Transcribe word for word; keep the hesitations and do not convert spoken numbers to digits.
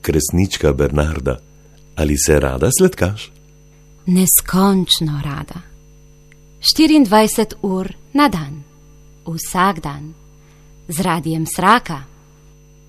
Kresnička Bernarda, ali se rada sladkaš? Neskončno rada. štiriindvajset ur na dan, vsak dan, z Radiem Sraka.